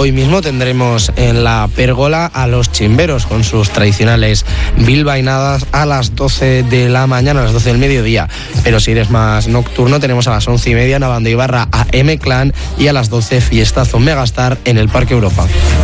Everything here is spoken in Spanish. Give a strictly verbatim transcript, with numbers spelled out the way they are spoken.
Hoy mismo tendremos en la Pérgola a los Chimberos con sus tradicionales bilbainadas a las doce de la mañana, a las doce del mediodía. Pero si eres más nocturno, tenemos a las once y media en Abandoibarra a M-Clan y a las doce fiestazo Megastar en el Parque Europa.